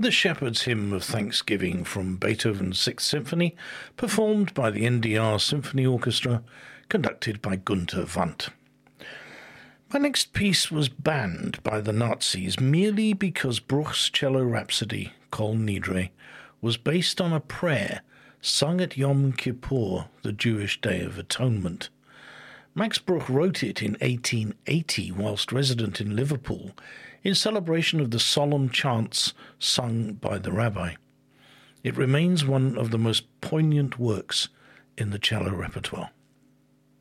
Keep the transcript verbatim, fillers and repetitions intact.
the Shepherd's Hymn of Thanksgiving from Beethoven's Sixth Symphony, performed by the N D R Symphony Orchestra, conducted by Günter Wandt. My next piece was banned by the Nazis merely because Bruch's cello rhapsody, Kol Nidre, was based on a prayer sung at Yom Kippur, the Jewish Day of Atonement. Max Bruch wrote it in eighteen eighty whilst resident in Liverpool in celebration of the solemn chants sung by the rabbi. It remains one of the most poignant works in the cello repertoire.